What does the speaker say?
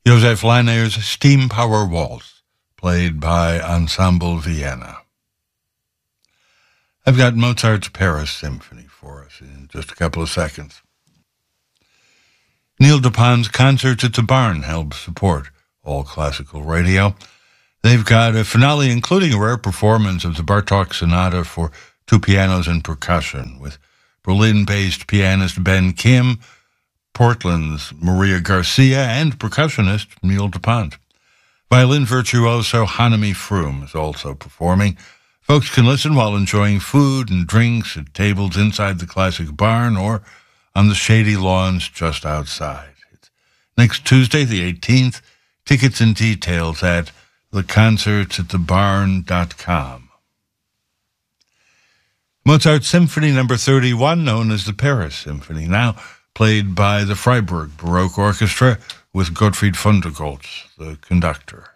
Josef Leiner's Steam Power Waltz, played by Ensemble Vienna. I've got Mozart's Paris Symphony for us in just a couple of seconds. Neil DePon's Concerts at the Barn helps support All Classical Radio. They've got a finale including a rare performance of the Bartók Sonata for two pianos and percussion with Berlin-based pianist Ben Kim, Portland's Maria Garcia, and percussionist Neil DePont. Violin virtuoso Hanami Froome is also performing. Folks can listen while enjoying food and drinks at tables inside the classic barn or on the shady lawns just outside. It's next Tuesday, the 18th. Tickets and details at theconcertsatthebarn.com. Mozart's Symphony No. 31, known as the Paris Symphony, now played by the Freiburg Baroque Orchestra with Gottfried Fundergoltz, the conductor.